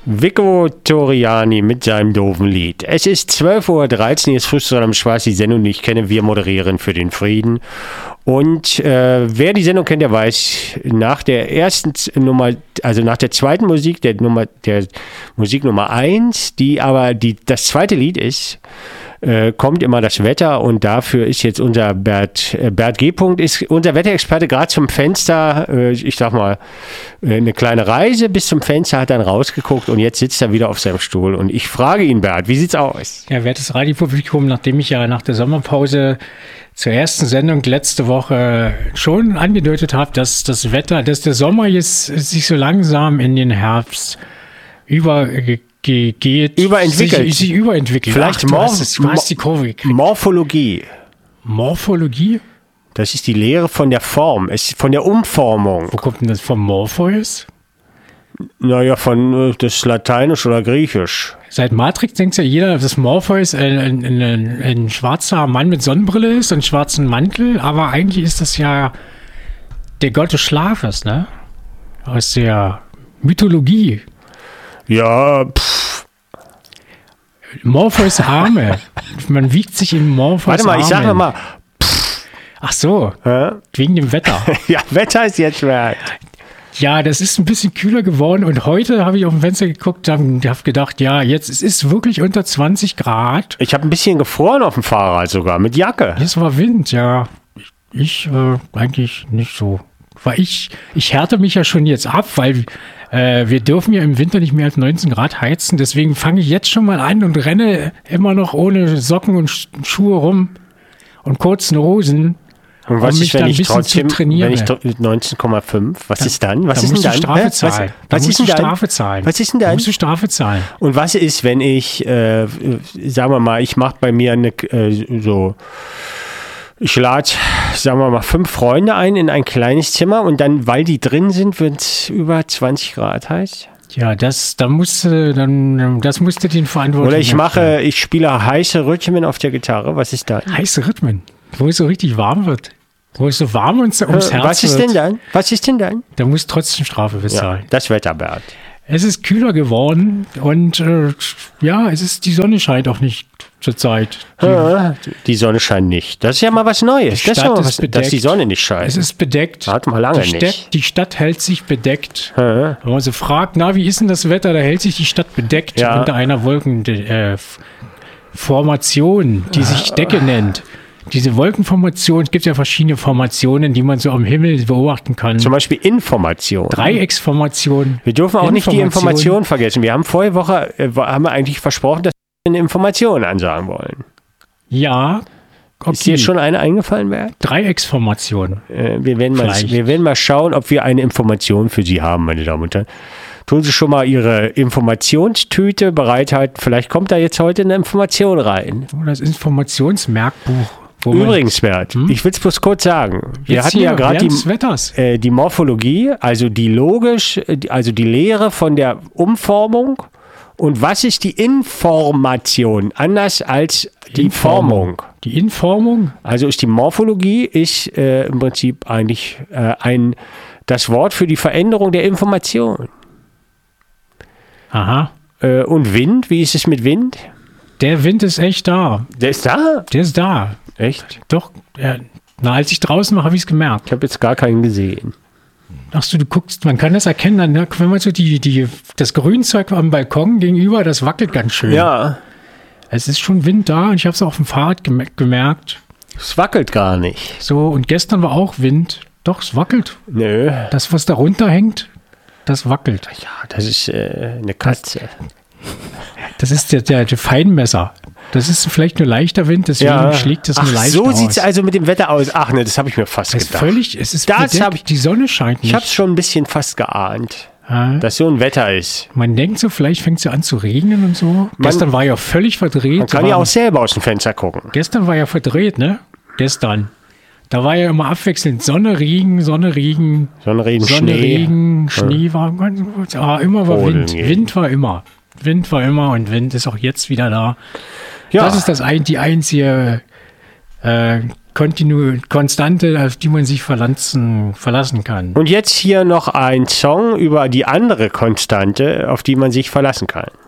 Vico Toriani mit seinem doofen Lied. Es ist 12:13 Uhr, jetzt Frühstück am Spaß, die Sendung, die ich kenne, wir moderieren für den Frieden. Und wer die Sendung kennt, der weiß, nach der ersten Nummer, also nach der zweiten Musik, der Musik Nummer 1, die aber das zweite Lied ist, kommt immer das Wetter, und dafür ist jetzt unser Bert G. ist unser Wetterexperte gerade zum Fenster, ich sag mal, eine kleine Reise bis zum Fenster, hat dann rausgeguckt und jetzt sitzt er wieder auf seinem Stuhl und ich frage ihn, Bert, wie sieht's aus? Ja, wertes Radiopublikum, nachdem ich ja nach der Sommerpause zur ersten Sendung letzte Woche schon angedeutet habe, dass das Wetter, dass der Sommer jetzt sich so langsam in den Herbst überentwickelt. Sich überentwickelt. Vielleicht du hast die Kurve gekriegt. Morphologie. Morphologie? Das ist die Lehre von der Form, von der Umformung. Wo kommt denn das vom Morpheus? Naja, von das Lateinisch oder Griechisch. Seit Matrix denkt ja jeder, dass Morpheus ein schwarzer Mann mit Sonnenbrille ist und schwarzen Mantel, aber eigentlich ist das ja der Gott des Schlafes, ne? Aus der Mythologie. Ja, Morpheus Arme. Man wiegt sich in Morpheus Arme. Warte mal, ich sag nochmal. Ach so, wegen dem Wetter. Ja, Wetter ist jetzt wert. Ja, das ist ein bisschen kühler geworden und heute habe ich auf dem Fenster geguckt und habe gedacht, ja, jetzt es ist wirklich unter 20 Grad. Ich habe ein bisschen gefroren auf dem Fahrrad sogar, mit Jacke. Es war Wind, ja. Ich eigentlich nicht so. Weil ich härte mich ja schon jetzt ab, weil wir dürfen ja im Winter nicht mehr als 19 Grad heizen. Deswegen fange ich jetzt schon mal an und renne immer noch ohne Socken und Schuhe rum und kurzen Hosen. Und was ist, wenn ich trotzdem, trainieren. wenn ich 19,5, was ist dann? Was ist denn dann? Strafe zahlen. Was ist denn dann? Strafe zahlen. Was ist denn dann? Da musst du Strafe zahlen. Und was ist, wenn ich, sagen wir mal, ich mache bei mir ich lade, sagen wir mal, 5 Freunde ein in ein kleines Zimmer und dann, weil die drin sind, wird es über 20 Grad heiß? Ja, das musst du den Verantwortlichen. Oder ich spiele heiße Rhythmen auf der Gitarre, was ist dann? Heiße Rhythmen, wo es so richtig warm wird. Wo es so warm ums Herz wird. Was ist denn dann? Da musst du trotzdem Strafe bezahlen. Ja, das Wetter, Bert. Es ist kühler geworden und die Sonne scheint auch nicht zur Zeit. Die Sonne scheint nicht. Das ist ja mal was Neues. Das ist ja mal was, dass die Sonne nicht scheint. Es ist bedeckt. Hat man lange nicht. Die Stadt hält sich bedeckt. Wenn man so fragt, wie ist denn das Wetter? Da hält sich die Stadt bedeckt unter einer Wolkenformation, die sich Decke nennt. Diese Wolkenformation, es gibt ja verschiedene Formationen, die man so am Himmel beobachten kann. Zum Beispiel Information. Dreiecksformation. Wir dürfen auch nicht die Information vergessen. Wir haben vorige Woche haben wir eigentlich versprochen, dass wir eine Information ansagen wollen. Ja. Okay. Ist dir schon eine eingefallen, Bert? Dreiecksformation. Wir werden mal schauen, ob wir eine Information für Sie haben, meine Damen und Herren. Tun Sie schon mal Ihre Informationstüte bereithalten. Vielleicht kommt da jetzt heute eine Information rein. Das Informationsmerkbuch. Übrigens, Bert, ich will es bloß kurz sagen. Wir hatten ja gerade die Morphologie, also die Lehre von der Umformung. Und was ist die Information? Anders als die Formung. Die Informung? Also ist die Morphologie im Prinzip eigentlich das Wort für die Veränderung der Information. Aha. Und Wind, wie ist es mit Wind? Der Wind ist echt da. Der ist da? Der ist da. Echt? Doch. Als ich draußen war, habe ich es gemerkt. Ich habe jetzt gar keinen gesehen. Ach so, du guckst, man kann das erkennen, wenn man so das Grünzeug am Balkon gegenüber, das wackelt ganz schön. Ja. Es ist schon Wind da und ich habe es auf dem Fahrrad gemerkt. Es wackelt gar nicht. So, und gestern war auch Wind. Doch, es wackelt. Nö. Das, was darunter hängt, das wackelt. Ja, das ist eine Katze. Das ist der Feinmesser. Das ist vielleicht nur leichter Wind, deswegen schlägt das nur leicht aus. So sieht es also mit dem Wetter aus. Ach ne, das habe ich mir fast gedacht. Es ist bedeckt, die Sonne scheint nicht. Ich habe es schon ein bisschen fast geahnt, dass so ein Wetter ist. Man denkt so, vielleicht fängt es ja an zu regnen und so. Gestern war ja völlig verdreht. Man kann ja auch selber aus dem Fenster gucken. Gestern war ja verdreht, ne? Gestern. Da war ja immer abwechselnd Sonne, Regen, Schnee war ganz gut. Immer war Wind. Wind war immer. Und Wind ist auch jetzt wieder da. Ja. Das ist die einzige Konstante, auf die man sich verlassen kann. Und jetzt hier noch ein Song über die andere Konstante, auf die man sich verlassen kann.